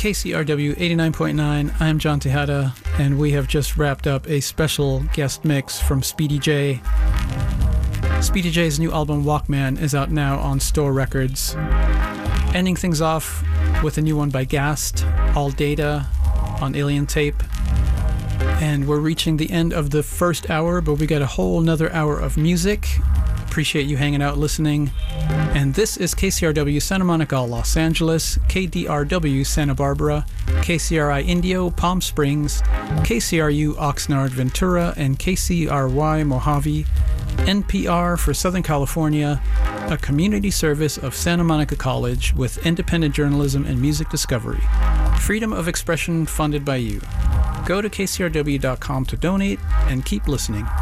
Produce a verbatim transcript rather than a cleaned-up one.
K C R W eighty-nine point nine. I'm John Tejada, and we have just wrapped up a special guest mix from Speedy J. Speedy J's new album Walkman is out now on Store Records. Ending things off with a new one by Gast, All Data, on Alien Tape. And we're reaching the end of the first hour, but we got a whole another hour of music. Appreciate you hanging out listening. And this is K C R W Santa Monica, Los Angeles, K D R W Santa Barbara, K C R I Indio, Palm Springs, K C R U Oxnard, Ventura, and K C R Y Mojave, N P R for Southern California, a community service of Santa Monica College with independent journalism and music discovery. Freedom of expression funded by you. Go to K C R W dot com to donate and keep listening.